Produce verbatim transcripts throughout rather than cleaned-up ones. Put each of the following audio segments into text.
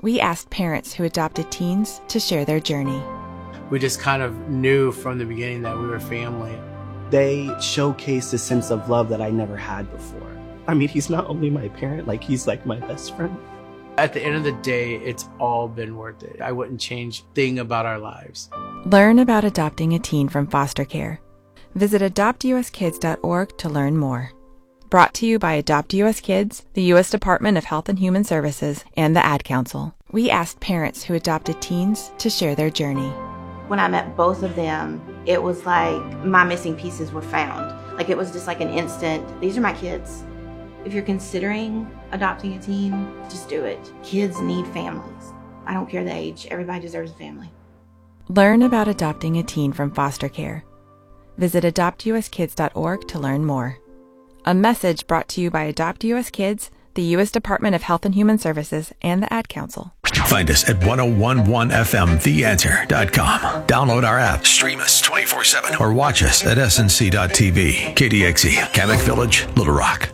We asked parents who adopted teens to share their journey. We just kind of knew from the beginning that we were family. They showcased a sense of love that I never had before. I mean, he's not only my parent, like he's like my best friend. At the end of the day, it's all been worth it. I wouldn't change a thing about our lives. Learn about adopting a teen from foster care. Visit adopt u s kids dot org to learn more. Brought to you by Adopt U S Kids, the U S Department of Health and Human Services, and the Ad Council. We asked parents who adopted teens to share their journey. When I met both of them, it was like my missing pieces were found. Like it was just like an instant, these are my kids. If you're considering adopting a teen, just do it. Kids need families. I don't care the age, everybody deserves a family. Learn about adopting a teen from foster care. Visit adopt u s kids dot org to learn more. A message brought to you by Adopt U S Kids, the U S Department of Health and Human Services, and the Ad Council. Find us at ten eleven f m the answer dot com. Download our app, stream us twenty-four seven, or watch us at s n c dot t v. K D X E, Kamek Village, Little Rock.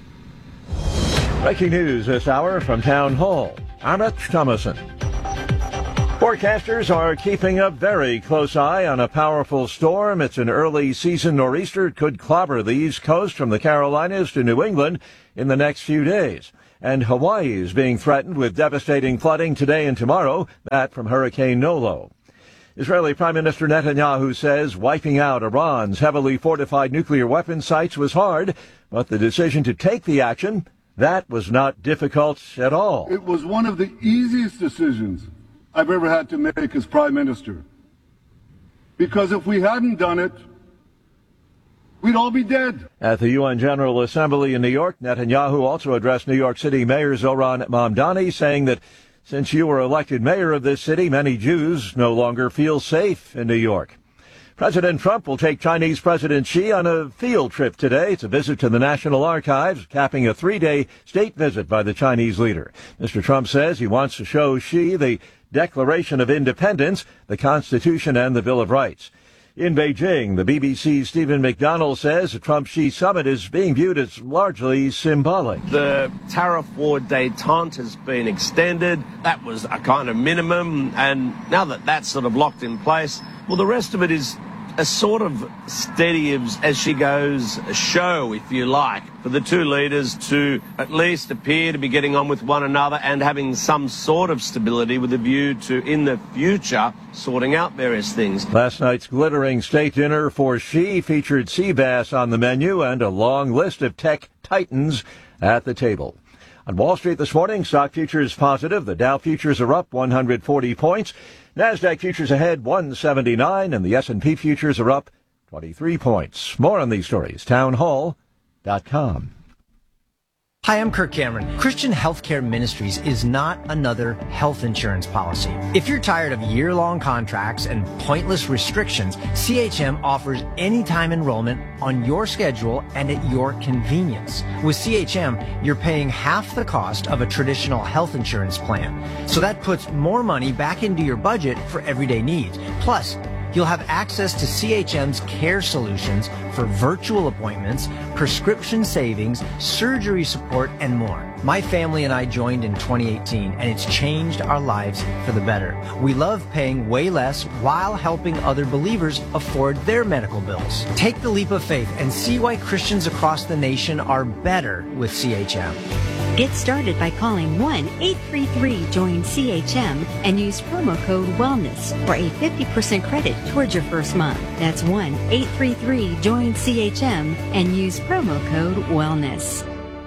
Breaking news this hour from Town Hall. Amit Thomason. Forecasters are keeping a very close eye on a powerful storm. It's an early season nor'easter. It could clobber the East Coast from the Carolinas to New England in the next few days. And Hawaii is being threatened with devastating flooding today and tomorrow, that from Hurricane Nolo. Israeli Prime Minister Netanyahu says wiping out Iran's heavily fortified nuclear weapon sites was hard, but the decision to take the action, that was not difficult at all. It was one of the easiest decisions I've ever had to make as Prime Minister. Because if we hadn't done it, we'd all be dead. At the U N General Assembly in New York, Netanyahu also addressed New York City Mayor Zohran Mamdani, saying that since you were elected mayor of this city, many Jews no longer feel safe in New York. President Trump will take Chinese President Xi on a field trip today. It's a visit to the National Archives, capping a three-day state visit by the Chinese leader. Mister Trump says he wants to show Xi the Declaration of Independence, the Constitution, and the Bill of Rights. In Beijing, the B B C's Stephen McDonald says the Trump-Xi summit is being viewed as largely symbolic. The tariff war détente has been extended. That was a kind of minimum, and now that that's sort of locked in place, well, the rest of it is a sort of steady as, as she goes show, if you like, for the two leaders to at least appear to be getting on with one another and having some sort of stability with a view to, in the future, sorting out various things. Last night's glittering state dinner for Xi featured sea bass on the menu and a long list of tech titans at the table. On Wall Street this morning, stock futures positive. The Dow futures are up one hundred forty points. NASDAQ futures ahead one seventy-nine, and the S and P futures are up twenty-three points. More on these stories, town hall dot com. Hi, I'm Kirk Cameron. Christian Healthcare Ministries is not another health insurance policy. If you're tired of year-long contracts and pointless restrictions, C H M offers anytime enrollment on your schedule and at your convenience. With C H M, you're paying half the cost of a traditional health insurance plan. So that puts more money back into your budget for everyday needs. Plus, you'll have access to C H M's care solutions for virtual appointments, prescription savings, surgery support, and more. My family and I joined in twenty eighteen, and it's changed our lives for the better. We love paying way less while helping other believers afford their medical bills. Take the leap of faith and see why Christians across the nation are better with C H M. Get started by calling one eight three three join C H M and use promo code WELLNESS for a fifty percent credit towards your first month. That's one eight three three join C H M and use promo code WELLNESS.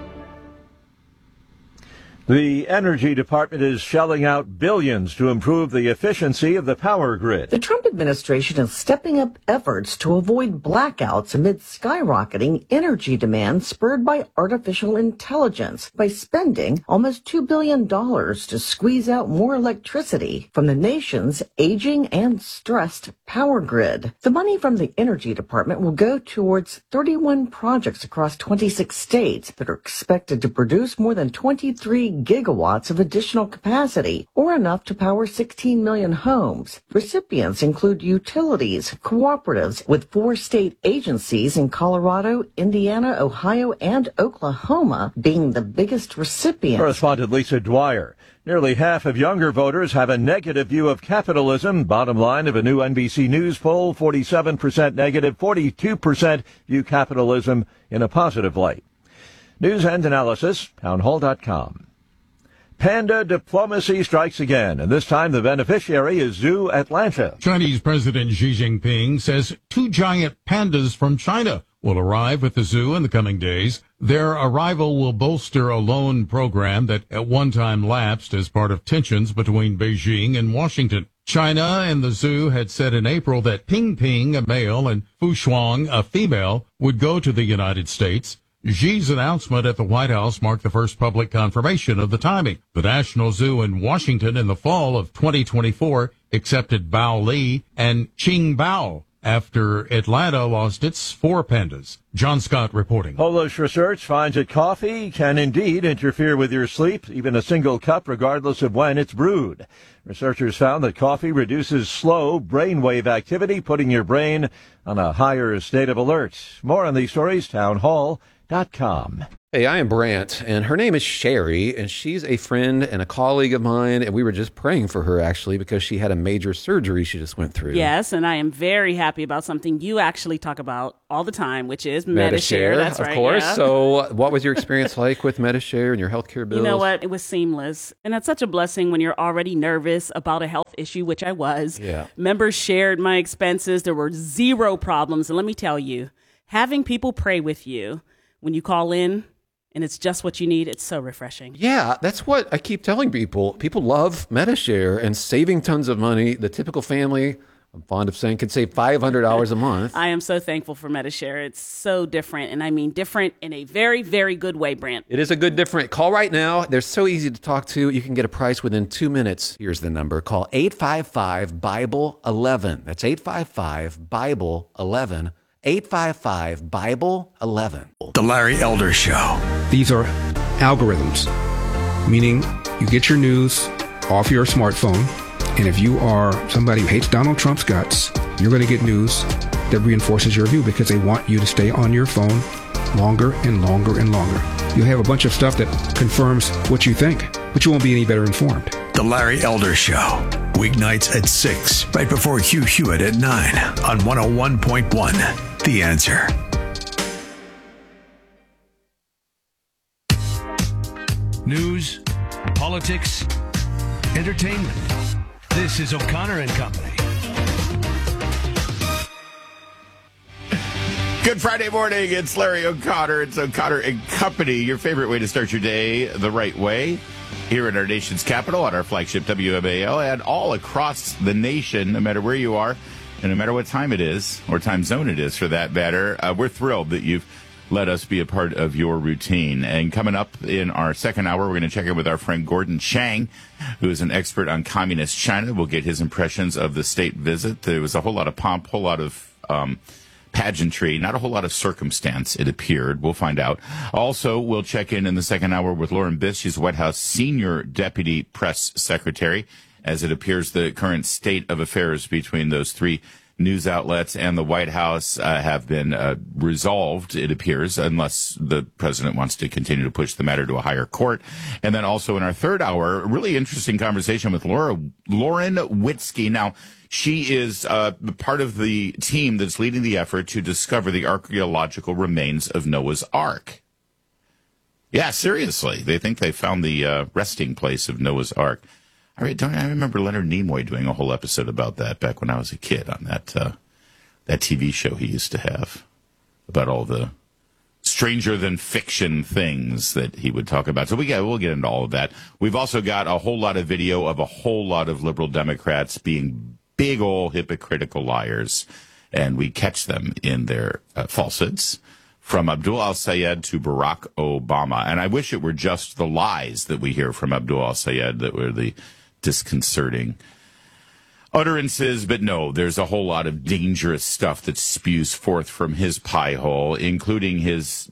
The Energy Department is shelling out billions to improve the efficiency of the power grid. The Trump administration is stepping up efforts to avoid blackouts amid skyrocketing energy demand spurred by artificial intelligence by spending almost two billion dollars to squeeze out more electricity from the nation's aging and stressed power grid. The money from the Energy Department will go towards thirty-one projects across twenty-six states that are expected to produce more than twenty-three gigawatts of additional capacity, or enough to power sixteen million homes. Recipients include utilities, cooperatives, with four state agencies in Colorado, Indiana, Ohio, and Oklahoma being the biggest recipients. Correspondent Lisa Dwyer. Nearly half of younger voters have a negative view of capitalism. Bottom line of a new N B C News poll, forty-seven percent negative, forty-two percent view capitalism in a positive light. News and analysis, townhall dot com. Panda diplomacy strikes again, and this time the beneficiary is Zoo Atlanta. Chinese President Xi Jinping says two giant pandas from China will arrive at the zoo in the coming days. Their arrival will bolster a loan program that at one time lapsed as part of tensions between Beijing and Washington. China and the zoo had said in April that Ping Ping, a male, and Fu Shuang, a female, would go to the United States. Xi's announcement at the White House marked the first public confirmation of the timing. The National Zoo in Washington in the fall of twenty twenty-four accepted Bao Li and Qing Bao after Atlanta lost its four pandas. John Scott reporting. Polish research finds that coffee can indeed interfere with your sleep, even a single cup, regardless of when it's brewed. Researchers found that coffee reduces slow brainwave activity, putting your brain on a higher state of alert. More on these stories, townhall dot com. Hey, I am Brant, and her name is Sherry, and she's a friend and a colleague of mine, and we were just praying for her, actually, because she had a major surgery she just went through. Yes, and I am very happy about something you actually talk about all the time, which is Medi-Share. That's of right, course. yeah. So what was your experience like with Medi-Share and your healthcare bills? You know what? It was seamless, and it's such a blessing when you're already nervous about a health issue, which I was. Yeah. Members shared my expenses. There were zero problems, and let me tell you, having people pray with you when you call in, and it's just what you need, it's so refreshing. Yeah, that's what I keep telling people. People love Medi-Share and saving tons of money. The typical family, I'm fond of saying, can save five hundred dollars a month. I am so thankful for Medi-Share. It's so different, and I mean different in a very, very good way, Brant. It is a good different. Call right now. They're so easy to talk to. You can get a price within two minutes. Here's the number. Call eight five five, Bible eleven. That's eight five five, Bible eleven. eight five five, Bible eleven. The Larry Elder Show. These are algorithms, meaning you get your news off your smartphone, and if you are somebody who hates Donald Trump's guts, you're going to get news that reinforces your view because they want you to stay on your phone longer and longer and longer. You'll have a bunch of stuff that confirms what you think, but you won't be any better informed. The Larry Elder Show. Weeknights at six, right before Hugh Hewitt at nine on one oh one point one. The Answer. News, politics, entertainment. This is O'Connor and Company. Good Friday morning. It's Larry O'Connor. It's O'Connor and Company. Your favorite way to start your day the right way. Here in our nation's capital, on our flagship W M A L, and all across the nation, no matter where you are, and no matter what time it is, or time zone it is for that matter. Uh, we're thrilled that you've let us be a part of your routine. And coming up in our second hour, we're going to check in with our friend Gordon Chang, who is an expert on communist China. We'll get his impressions of the state visit. There was a whole lot of pomp, whole lot of um, pageantry, not a whole lot of circumstance, it appeared. We'll find out. Also, we'll check in in the second hour with Lauren Biss. She's White House Senior Deputy Press Secretary, as it appears the current state of affairs between those three news outlets and the White House uh, have been uh, resolved, it appears, unless the president wants to continue to push the matter to a higher court. And then also in our third hour, a really interesting conversation with Laura, Lauren Witzke. Now, she is uh, part of the team that's leading the effort to discover the archaeological remains of Noah's Ark. Yeah, seriously. They think they found the uh, resting place of Noah's Ark. I, don't, I remember Leonard Nimoy doing a whole episode about that back when I was a kid on that uh, that T V show he used to have about all the stranger than fiction things that he would talk about. So we got, we'll get into all of that. We've also got a whole lot of video of a whole lot of liberal Democrats being big old hypocritical liars, and we catch them in their uh, falsehoods. From Abdul al-Sayed to Barack Obama. And I wish it were just the lies that we hear from Abdul al-Sayed that were the disconcerting utterances. But no, there's a whole lot of dangerous stuff that spews forth from his pie hole, including his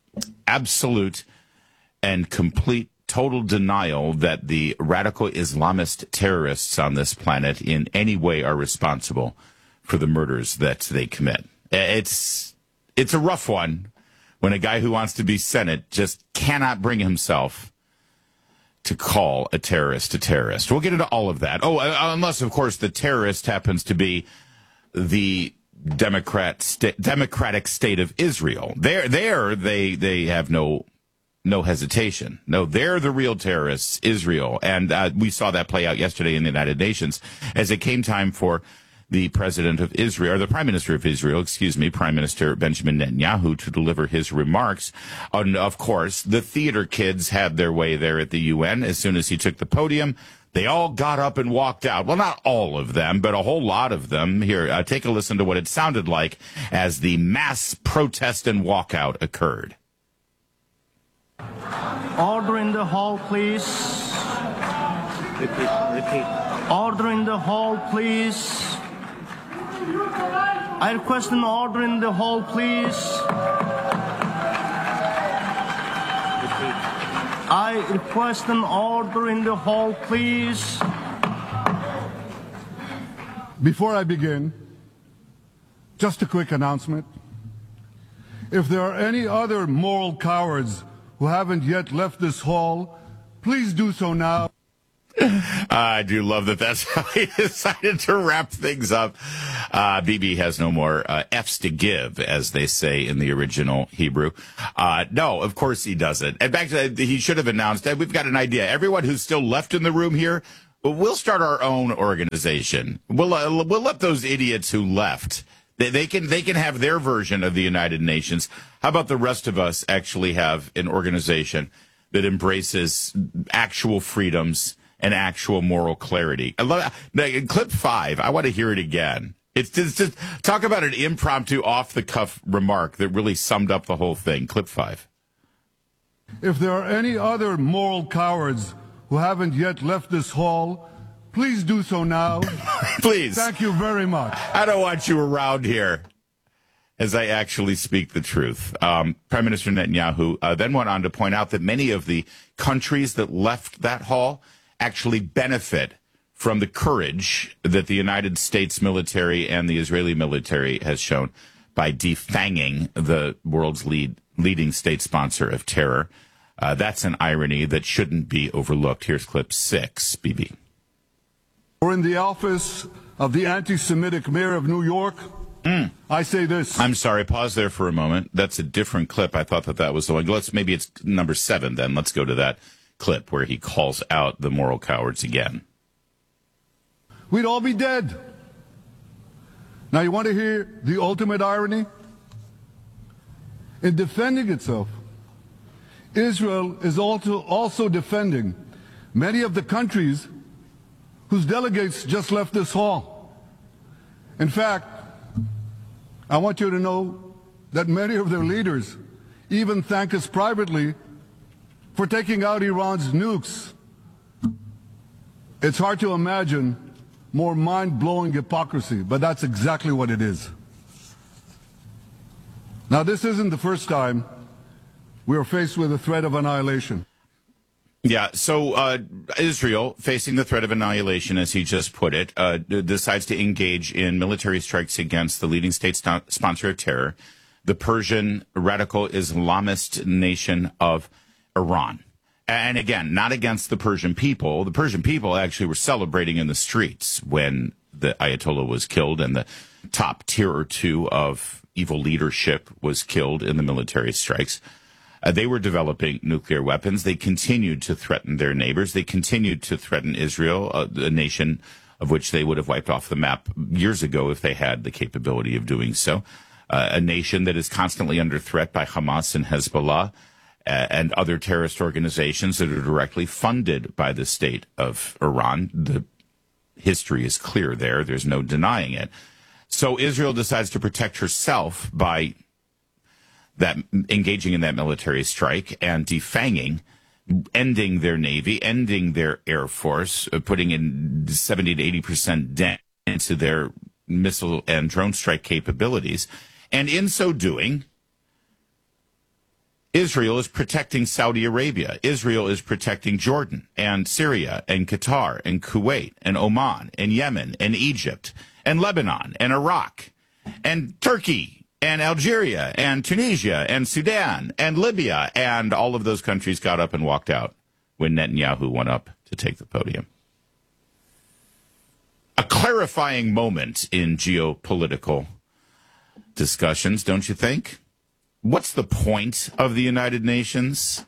absolute and complete total denial that the radical Islamist terrorists on this planet in any way are responsible for the murders that they commit. It's... It's a rough one when a guy who wants to be Senate just cannot bring himself to call a terrorist a terrorist. We'll get into all of that. Oh, unless, of course, the terrorist happens to be the Democrat sta- democratic state of Israel. There, there, they they have no no hesitation. No, they're the real terrorists, Israel, and uh, we saw that play out yesterday in the United Nations as it came time for the president of Israel, or the prime minister of Israel, excuse me, Prime Minister Benjamin Netanyahu, to deliver his remarks. And of course, the theater kids had their way there at the U N. As soon as he took the podium, they all got up and walked out. Well, not all of them, but a whole lot of them. Here, uh, take a listen to what it sounded like as the mass protest and walkout occurred. Order in the hall, please. Repeat, repeat. Order in the hall, please. I request an order in the hall, please. I request an order in the hall, please. Before I begin, just a quick announcement. If there are any other moral cowards who haven't yet left this hall, please do so now. I do love that that's how he decided to wrap things up. Uh, Bibi has no more uh, F's to give, as they say in the original Hebrew. Uh, no, of course he doesn't. And back to that, he should have announced that we've got an idea. Everyone who's still left in the room here, we'll start our own organization. We'll uh, we'll let those idiots who left. They, they can they can have their version of the United Nations. How about the rest of us actually have an organization that embraces actual freedoms and actual moral clarity? I love it. Clip five. I want to hear it again. It's just, just talk about an impromptu, off-the-cuff remark that really summed up the whole thing. Clip five. If there are any other moral cowards who haven't yet left this hall, please do so now. Please. Thank you very much. I don't want you around here as I actually speak the truth. Um, Prime Minister Netanyahu uh, then went on to point out that many of the countries that left that hall actually benefit from the courage that the United States military and the Israeli military has shown by defanging the world's lead, leading state sponsor of terror. Uh, that's an irony that shouldn't be overlooked. Here's clip six, B B. Or in the office of the anti-Semitic mayor of New York, mm. I say this. I'm sorry, pause there for a moment. That's a different clip. I thought that that was the one. Let's, maybe it's number seven then. Let's go to that clip where he calls out the moral cowards again. We'd all be dead. Now, you want to hear the ultimate irony? In defending itself, Israel is also, also defending many of the countries whose delegates just left this hall. In fact, I want you to know that many of their leaders even thank us privately for taking out Iran's nukes. It's hard to imagine more mind-blowing hypocrisy, but that's exactly what it is. Now, this isn't the first time we are faced with the threat of annihilation. Yeah, so uh, Israel, facing the threat of annihilation, as he just put it, uh, decides to engage in military strikes against the leading state st- sponsor of terror, the Persian radical Islamist nation of Iran. And again, not against the Persian people. The Persian people actually were celebrating in the streets when the Ayatollah was killed and the top tier or two of evil leadership was killed in the military strikes. Uh, they were developing nuclear weapons. They continued to threaten their neighbors. They continued to threaten Israel, uh, a nation of which they would have wiped off the map years ago if they had the capability of doing so. Uh, a nation that is constantly under threat by Hamas and Hezbollah and other terrorist organizations that are directly funded by the state of Iran. The history is clear there. There's no denying it. So Israel decides to protect herself by that engaging in that military strike and defanging, ending their navy, ending their air force, putting in seventy to eighty percent dent into their missile and drone strike capabilities. And in so doing, Israel is protecting Saudi Arabia. Israel is protecting Jordan and Syria and Qatar and Kuwait and Oman and Yemen and Egypt and Lebanon and Iraq and Turkey and Algeria and Tunisia and Sudan and Libya. And all of those countries got up and walked out when Netanyahu went up to take the podium. A clarifying moment in geopolitical discussions, don't you think? What's the point of the United Nations?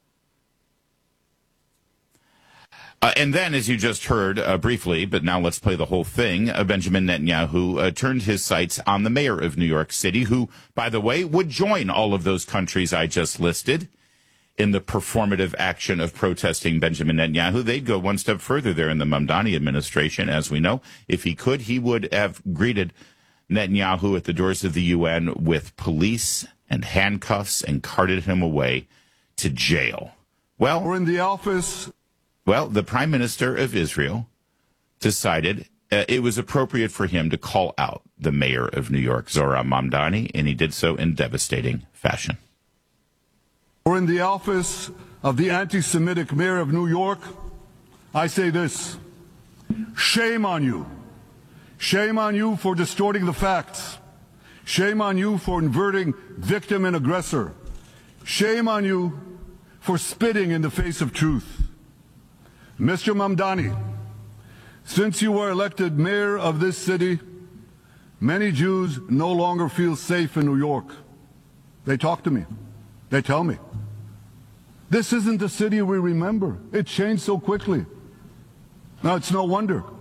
Uh, and then, as you just heard uh, briefly, but now let's play the whole thing, uh, Benjamin Netanyahu uh, turned his sights on the mayor of New York City, who, by the way, would join all of those countries I just listed in the performative action of protesting Benjamin Netanyahu. They'd go one step further there in the Mamdani administration, as we know. If he could, he would have greeted Netanyahu at the doors of the U N with police and handcuffs and carted him away to jail. Well, we're in the office. Well, the Prime Minister of Israel decided uh, it was appropriate for him to call out the mayor of New York, Zohran Mamdani, and he did so in devastating fashion. We're in the office of the anti-Semitic mayor of New York. I say this: shame on you. Shame on you for distorting the facts. Shame on you for inverting victim and aggressor. Shame on you for spitting in the face of truth. Mister Mamdani, since you were elected mayor of this city, many Jews no longer feel safe in New York. They talk to me. They tell me. This isn't the city we remember. It changed so quickly. Now, it's no wonder